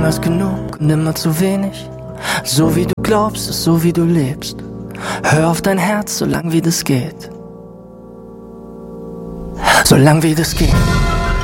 niemals genug und immer zu wenig. So wie du glaubst, ist so wie du lebst. Hör auf dein Herz, solang wie das geht. Solang wie das geht.